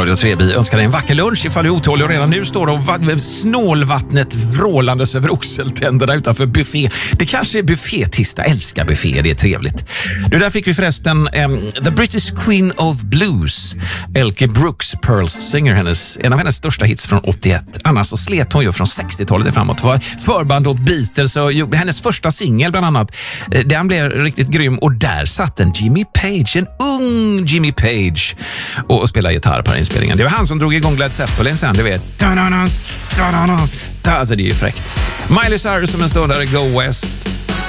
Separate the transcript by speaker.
Speaker 1: Radio Treby önskar dig en vacker lunch ifall du är otålig och redan nu står och snålvattnet vrålandes över oxeltänderna utanför buffé. Det kanske är buffé-tista, älskar buffé, det är trevligt. Nu där fick vi förresten The British Queen of Blues, Elke Brooks, Pearls Singer, en av hennes största hits från 81. Annars så slet hon ju från 60-talet och framåt. Var förband åt Beatles och hennes första singel bland annat. Den blev riktigt grym och där satt en Jimmy Page, en ung Jimmy Page och spelade gitarr på den inspelningen. Det var han som drog igång Led Zeppelin sen, du vet. Alltså det är ju fräckt. Miley Cyrus som en ståndare, Go West.